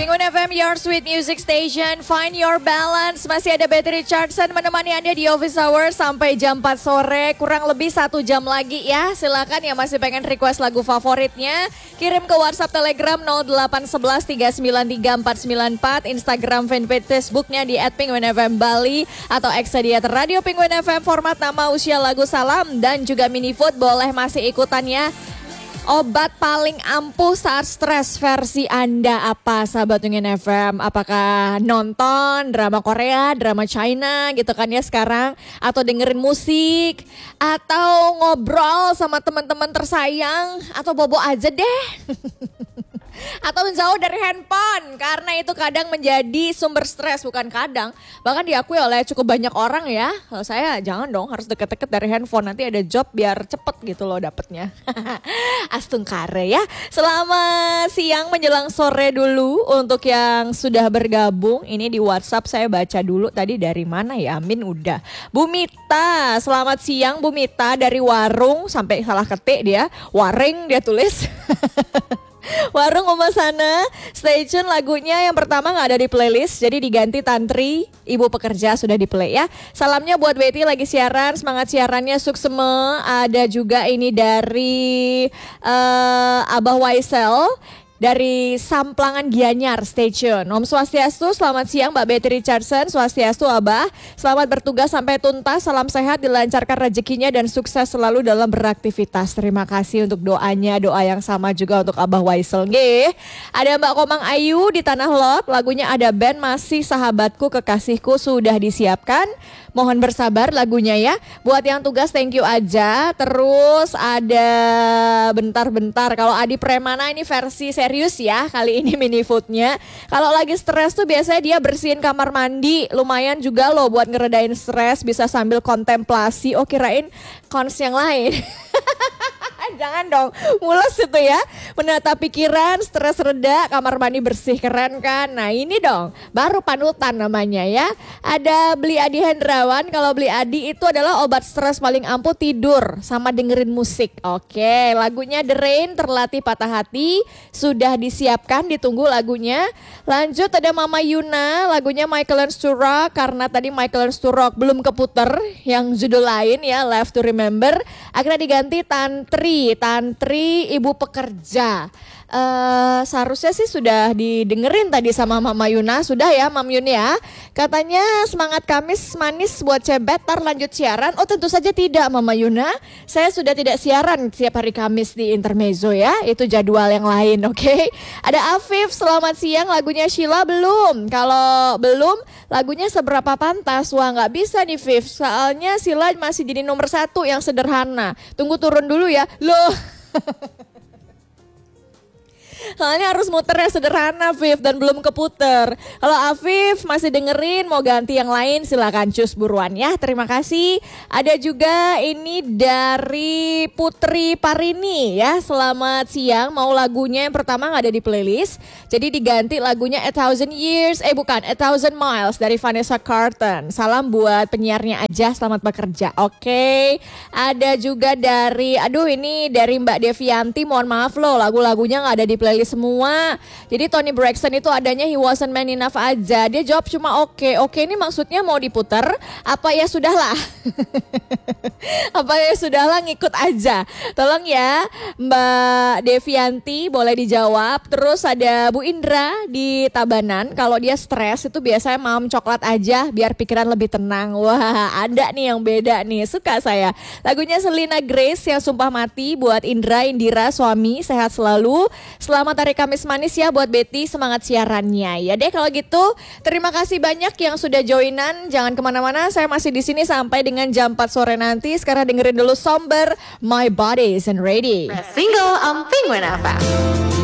Penguin FM, your sweet music station. Find your balance. Masih ada Betty Richardson menemani Anda di office hour sampai jam 4 sore. Kurang lebih 1 jam lagi ya. Silakan yang masih pengen request lagu favoritnya, kirim ke WhatsApp Telegram 0811 393 494, Instagram fanpage Facebooknya di @penguinfm Bali atau Exadiat Radio Penguin FM. Format nama, usia, lagu, salam dan juga mini food boleh masih ikutannya. Obat paling ampuh saat stres versi Anda apa, sahabat Penguin FM? Apakah nonton drama Korea, drama China gitu kan ya sekarang? Atau dengerin musik? Atau ngobrol sama teman-teman tersayang? Atau bobo aja deh? Atau menjauh dari handphone, karena itu kadang menjadi sumber stres, bukan kadang, bahkan diakui oleh cukup banyak orang ya. Kalau saya jangan dong, harus deket-deket dari handphone, nanti ada job biar cepet gitu loh dapetnya. Astungkare ya. Selamat siang menjelang sore dulu untuk yang sudah bergabung. Ini di WhatsApp saya baca dulu tadi dari mana ya, Amin udah. Bu Mita, selamat siang Bu Mita dari Warung, sampai salah ketik dia, Waring dia tulis. Warung Uma sana, stay tune, lagunya yang pertama gak ada di playlist, jadi diganti Tantri, Ibu Pekerja sudah di play ya. Salamnya buat Betty lagi siaran, semangat siarannya, sukseme. Ada juga ini dari Abah Waisel dari Samplangan Gianyar, stay tune. Om Swastiastu, selamat siang Mbak Betty Richardson. Swastiastu Abah, selamat bertugas sampai tuntas, salam sehat, dilancarkan rezekinya dan sukses selalu dalam beraktivitas. Terima kasih untuk doanya, doa yang sama juga untuk Abah Waisel. Nggih. Ada Mbak Komang Ayu di Tanah Lot, lagunya ada band Masih Sahabatku Kekasihku sudah disiapkan. Mohon bersabar lagunya ya. Buat yang tugas thank you aja. Terus ada bentar-bentar. Kalau Adi Premana ini versi serius ya. Kali ini mini foodnya. Kalau lagi stres tuh biasanya dia bersihin kamar mandi. Lumayan juga loh buat ngeredain stres. Bisa sambil kontemplasi. Oh kirain kons yang lain. Jangan dong, mules itu ya. Menata pikiran, stres reda, kamar mandi bersih, keren kan. Nah ini dong, baru panutan namanya ya. Ada Beli Adi Hendrawan. Kalau Beli Adi itu adalah obat stres paling ampuh, tidur sama dengerin musik. Oke, lagunya The Rain, Terlatih Patah Hati, sudah disiapkan, ditunggu lagunya. Lanjut ada Mama Yuna, lagunya Michael Sturrock, karena tadi Michael Sturrock belum keputer yang judul lain ya, Left to Remember. Akhirnya diganti Tantri Ibu Pekerja. Seharusnya sih sudah didengerin tadi sama Mama Yuna. Sudah ya Mam Yun ya. Katanya semangat Kamis manis buat cebet, tar lanjut siaran. Oh tentu saja tidak Mama Yuna. Saya sudah tidak siaran setiap hari Kamis di Intermezzo ya. Itu jadwal yang lain, oke. Ada Afif, selamat siang, lagunya Sheila belum. Kalau belum, lagunya Seberapa Pantas. Wah gak bisa nih Fif, soalnya Sheila masih jadi nomor 1 yang sederhana. Tunggu turun dulu ya. Loh. Soalnya harus muternya sederhana Afif dan belum keputer. Kalau Afif masih dengerin mau ganti yang lain silakan cus buruan ya. Terima kasih. Ada juga ini dari Putri Parini ya. Selamat siang, mau lagunya yang pertama gak ada di playlist. Jadi diganti lagunya A Thousand Years, bukan, A Thousand Miles dari Vanessa Carlton. Salam buat penyiarnya aja, selamat bekerja. Oke. Ada juga dari, ini dari Mbak Devianti, mohon maaf loh lagu-lagunya gak ada di playlist semua. Jadi Tony Braxton itu adanya He Wasn't Man Enough aja. Dia jawab cuma oke. Oke ini maksudnya mau diputer apa ya sudahlah. Apa ya sudahlah, ngikut aja. Tolong ya Mbak Devianti boleh dijawab. Terus ada Bu Indra di Tabanan. Kalau dia stres itu biasanya mam coklat aja biar pikiran lebih tenang. Wah ada nih yang beda nih. Suka saya. Lagunya Selena Grace yang Sumpah Mati buat Indra, Indira, suami sehat selalu. Selamat hari Kamis manis ya buat Betty, semangat siarannya. Ya deh kalau gitu, terima kasih banyak yang sudah joinan. Jangan kemana-mana, saya masih di sini sampai dengan jam 4 sore nanti. Sekarang dengerin dulu Somber, My Body Isn't Ready. Single on Penguin FM.